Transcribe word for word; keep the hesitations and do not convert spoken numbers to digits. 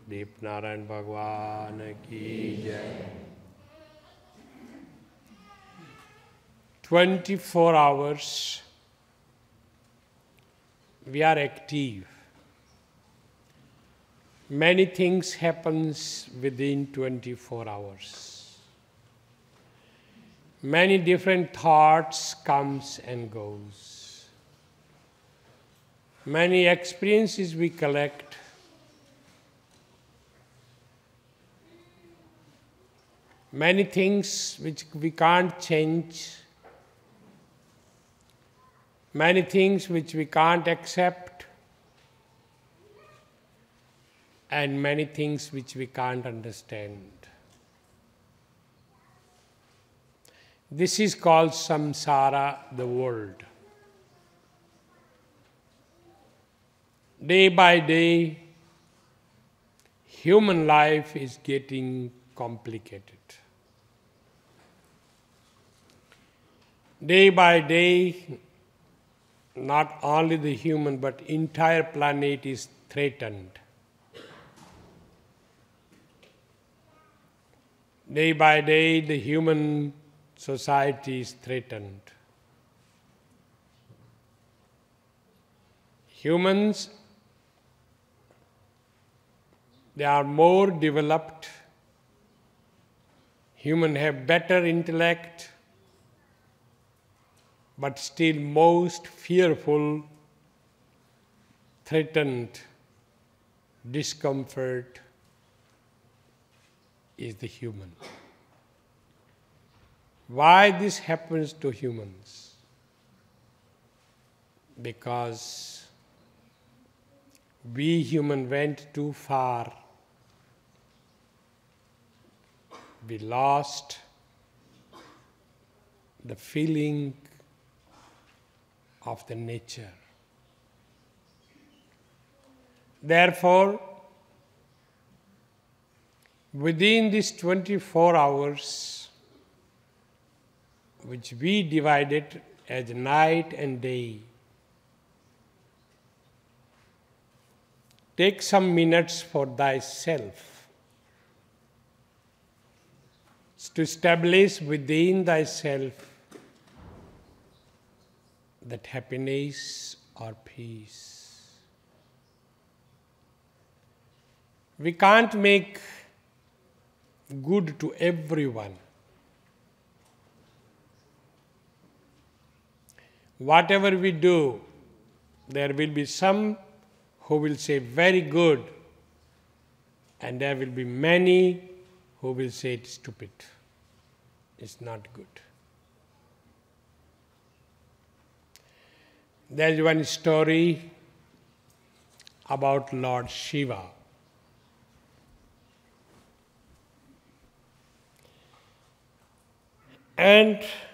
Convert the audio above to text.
Deepnarayan Bhagwan ki jai. twenty-four hours we are active. Many things happens within twenty-four hours. Many different thoughts comes and goes. Many experiences we collect. Many things which we can't change. Many things which we can't accept. And many things which we can't understand. This is called samsara, the world. Day by day, human life is getting complicated. Day by day, not only the human but entire planet is threatened. Day by day, the human society is threatened. Humans, they are more developed. Humans have better intellect, but still most fearful, threatened, discomfort is the human. Why this happens to humans? Because we human went too far. We lost the feeling of the nature. Therefore, within these twenty-four hours, which we divided as night and day, take some minutes for thyself to establish within thyself that happiness or peace. We can't make good to everyone. Whatever we do, there will be some who will say very good, and there will be many who will say it's stupid, it's not good. There is one story about Lord Shiva. And